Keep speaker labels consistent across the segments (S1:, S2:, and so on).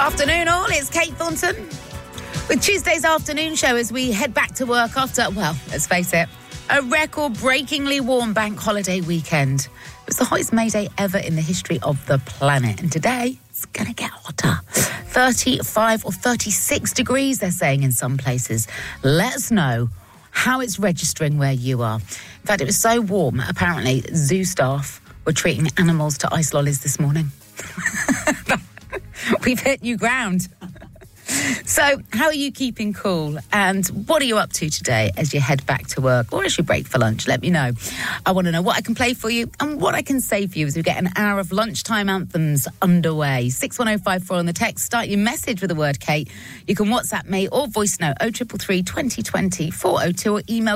S1: Afternoon all, it's Kate Thornton with Tuesday's afternoon show as we head back to work after, well, let's face it, a record-breakingly warm bank holiday weekend. It was the hottest May Day ever in the history of the planet. And today, it's going to get hotter. 35 or 36 degrees, they're saying in some places. Let us know how it's registering where you are. In fact, it was so warm, apparently, zoo staff were treating animals to ice lollies this morning. We've hit new ground. So, how are you keeping cool? And what are you up to today as you head back to work or as you break for lunch? Let me know. I want to know what I can play for you and what I can say for you as we get an hour of lunchtime anthems underway. 61054 on the text. Start your message with the word Kate. You can WhatsApp me or voice note 0333 2020 402 or email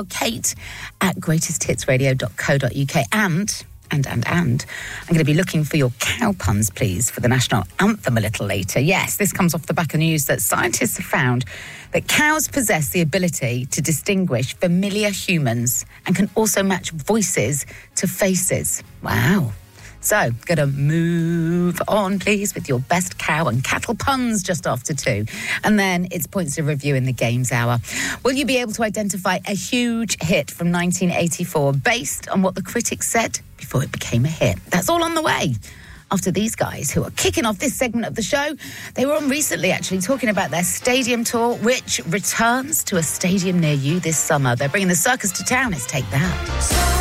S1: kate@greatesthitsradio.co.uk. And I'm going to be looking for your cow puns, please, for the national anthem a little later. Yes, this comes off the back of news that scientists have found that cows possess the ability to distinguish familiar humans and can also match voices to faces. Wow. So, going to move on, please, with your best cow and cattle puns just after 2. And then it's points of review in the Games Hour. Will you be able to identify a huge hit from 1984 based on what the critics said before it became a hit? That's all on the way. After these guys who are kicking off this segment of the show, they were on recently actually talking about their stadium tour, which returns to a stadium near you this summer. They're bringing the circus to town. Let's take that.